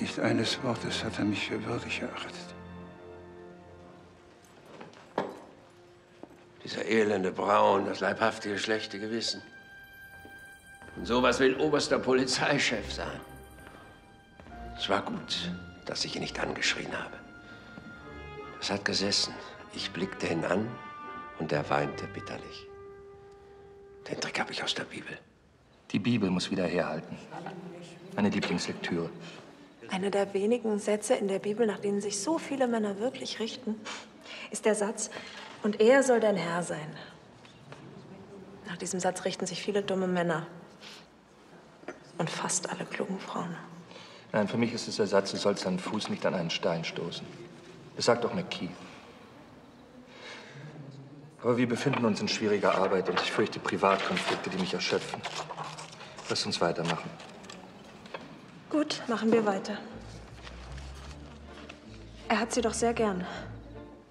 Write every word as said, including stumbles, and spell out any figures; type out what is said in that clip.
Nicht eines Wortes hat er mich für würdig erachtet. Dieser elende Braun, das leibhaftige schlechte Gewissen. Und sowas will oberster Polizeichef sein. Es war gut, dass ich ihn nicht angeschrien habe. Das hat gesessen. Ich blickte ihn an und er weinte bitterlich. Den Trick habe ich aus der Bibel. Die Bibel muss wieder herhalten. Meine Lieblingslektüre. Einer der wenigen Sätze in der Bibel, nach denen sich so viele Männer wirklich richten, ist der Satz, und er soll dein Herr sein. Nach diesem Satz richten sich viele dumme Männer. Und fast alle klugen Frauen. Nein, für mich ist es der Satz, du sollst deinen Fuß nicht an einen Stein stoßen. Das sagt auch McKee. Aber wir befinden uns in schwieriger Arbeit und ich fürchte Privatkonflikte, die mich erschöpfen. Lass uns weitermachen. Gut, machen wir weiter. Er hat sie doch sehr gern.